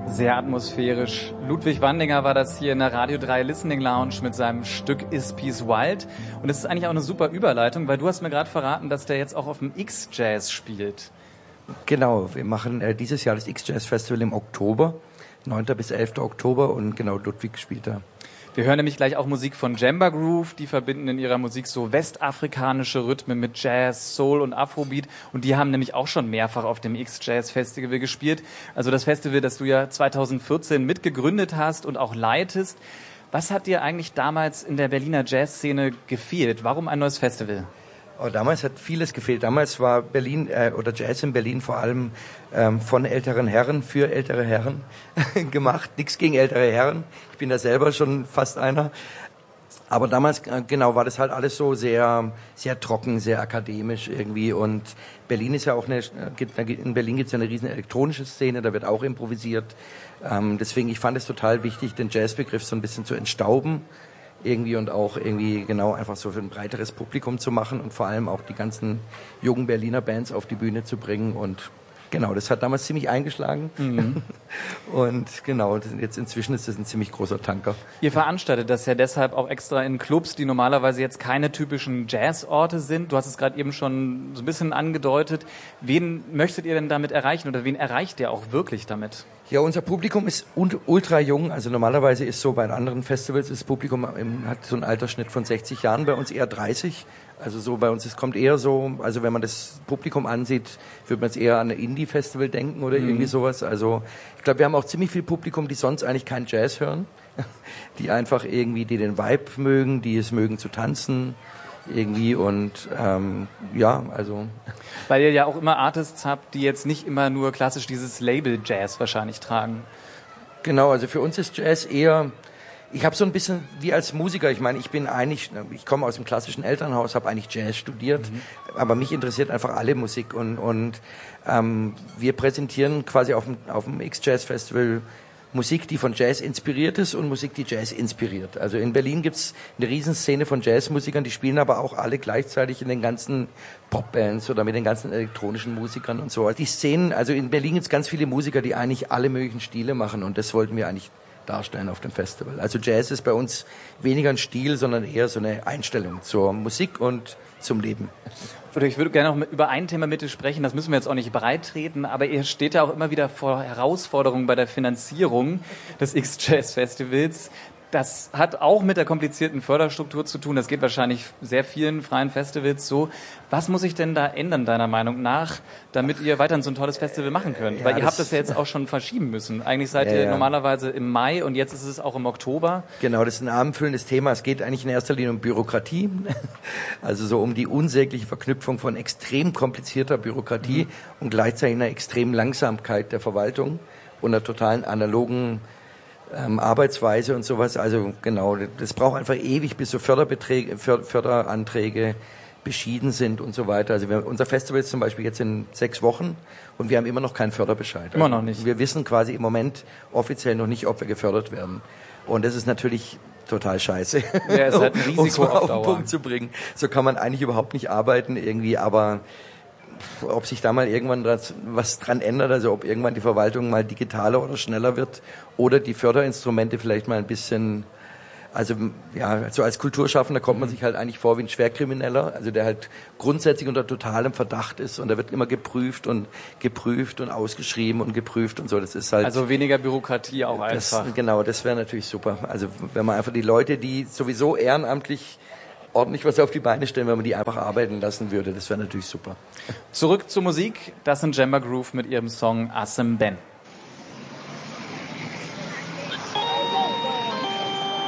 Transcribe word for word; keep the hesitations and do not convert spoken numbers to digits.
Sehr atmosphärisch. Ludwig Wandinger war das hier in der Radio drei Listening Lounge mit seinem Stück Is Peace Wild. Und es ist eigentlich auch eine super Überleitung, weil du hast mir gerade verraten, dass der jetzt auch auf dem X-Jazz spielt. Genau, wir machen äh, dieses Jahr das X-Jazz Festival im Oktober, neunten bis elften Oktober, und genau, Ludwig spielt da. Wir hören nämlich gleich auch Musik von Jemba Groove. Die verbinden in ihrer Musik so westafrikanische Rhythmen mit Jazz, Soul und Afrobeat. Und die haben nämlich auch schon mehrfach auf dem X-Jazz Festival gespielt. Also das Festival, das du ja zweitausendvierzehn mitgegründet hast und auch leitest. Was hat dir eigentlich damals in der Berliner Jazzszene gefehlt? Warum ein neues Festival? Oh, damals hat vieles gefehlt. Damals war Berlin äh, oder Jazz in Berlin vor allem ähm, von älteren Herren für ältere Herren gemacht. Nichts gegen ältere Herren. Ich bin da selber schon fast einer. Aber damals äh, genau war das halt alles so sehr sehr trocken, sehr akademisch irgendwie. Und Berlin ist ja auch eine gibt, in Berlin gibt es ja eine riesen elektronische Szene. Da wird auch improvisiert. Ähm, deswegen ich fand es total wichtig, den Jazzbegriff so ein bisschen zu entstauben. Irgendwie und auch irgendwie genau einfach so für ein breiteres Publikum zu machen und vor allem auch die ganzen jungen Berliner Bands auf die Bühne zu bringen. Und genau, das hat damals ziemlich eingeschlagen. Mhm. Und genau, jetzt inzwischen ist das ein ziemlich großer Tanker. Ihr veranstaltet das ja deshalb auch extra in Clubs, die normalerweise jetzt keine typischen Jazzorte sind. Du hast es gerade eben schon so ein bisschen angedeutet. Wen möchtet ihr denn damit erreichen oder wen erreicht ihr auch wirklich damit? Ja, unser Publikum ist ultra jung. Also normalerweise ist so bei anderen Festivals das Publikum hat so einen Altersschnitt von sechzig Jahren, bei uns eher dreißig. Also so bei uns, es kommt eher so, also wenn man das Publikum ansieht, würde man jetzt eher an ein Indie-Festival denken oder mhm. irgendwie sowas. Also ich glaube, wir haben auch ziemlich viel Publikum, die sonst eigentlich keinen Jazz hören, die einfach irgendwie, die den Vibe mögen, die es mögen zu tanzen irgendwie und ähm, ja, also... Weil ihr ja auch immer Artists habt, die jetzt nicht immer nur klassisch dieses Label Jazz wahrscheinlich tragen. Genau, also für uns ist Jazz eher... Ich habe so ein bisschen wie als Musiker, ich meine, ich bin eigentlich, ich komme aus dem klassischen Elternhaus, habe eigentlich Jazz studiert, mhm. aber mich interessiert einfach alle Musik und, und ähm, wir präsentieren quasi auf dem, auf dem X-Jazz Festival Musik, die von Jazz inspiriert ist und Musik, die Jazz inspiriert. Also in Berlin gibt's eine Riesenszene von Jazzmusikern, die spielen aber auch alle gleichzeitig in den ganzen Popbands oder mit den ganzen elektronischen Musikern und so. Die Szenen, also in Berlin gibt's ganz viele Musiker, die eigentlich alle möglichen Stile machen und das wollten wir eigentlich darstellen auf dem Festival. Also Jazz ist bei uns weniger ein Stil, sondern eher so eine Einstellung zur Musik und zum Leben. Ich würde gerne noch über ein Thema mit dir sprechen, das müssen wir jetzt auch nicht breit treten, aber ihr steht ja auch immer wieder vor Herausforderungen bei der Finanzierung des X-Jazz-Festivals. Das hat auch mit der komplizierten Förderstruktur zu tun. Das geht wahrscheinlich sehr vielen freien Festivals so. Was muss sich denn da ändern, deiner Meinung nach, damit ihr weiterhin so ein tolles Festival machen könnt? Ja, Weil ihr das habt das ja jetzt auch schon verschieben müssen. Eigentlich seid ja, ihr ja. normalerweise im Mai und jetzt ist es auch im Oktober. Genau, das ist ein abendfüllendes Thema. Es geht eigentlich in erster Linie um Bürokratie. Also so um die unsägliche Verknüpfung von extrem komplizierter Bürokratie mhm. und gleichzeitig einer extremen Langsamkeit der Verwaltung und einer totalen analogen Ähm, Arbeitsweise und sowas, also genau, das braucht einfach ewig, bis so Förderbeträge, Förderanträge beschieden sind und so weiter. Also wir, unser Festival ist zum Beispiel jetzt in sechs Wochen und wir haben immer noch keinen Förderbescheid. Immer noch nicht. Wir wissen quasi im Moment offiziell noch nicht, ob wir gefördert werden. Und das ist natürlich total scheiße, ja, es hat ein Risiko um es mal auf, auf den Punkt zu bringen. So kann man eigentlich überhaupt nicht arbeiten irgendwie, aber ob sich da mal irgendwann was dran ändert, also ob irgendwann die Verwaltung mal digitaler oder schneller wird oder die Förderinstrumente vielleicht mal ein bisschen, also ja, so als Kulturschaffender kommt man sich halt eigentlich vor wie ein Schwerkrimineller, also der halt grundsätzlich unter totalem Verdacht ist und da wird immer geprüft und geprüft und ausgeschrieben und geprüft und so, das ist halt... Also weniger Bürokratie auch das, einfach. Genau, das wäre natürlich super, also wenn man einfach die Leute, die sowieso ehrenamtlich ordentlich was auf die Beine stellen, wenn man die einfach arbeiten lassen würde. Das wäre natürlich super. Zurück zur Musik. Das sind Jemba Groove mit ihrem Song Assem Ben.